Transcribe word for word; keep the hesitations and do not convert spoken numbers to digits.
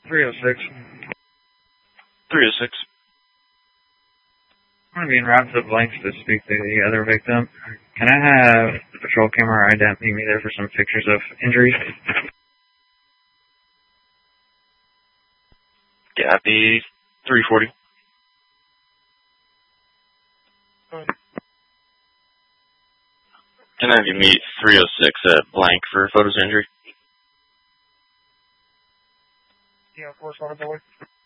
three oh six. three oh six. I'm going to be en route to the blanks to speak to the other victim. Can I have the patrol camera ident meet me there for some pictures of injuries? Copy. three forty. Can I have you meet three oh six at blank for photos of injury? Yeah, of course, on the way.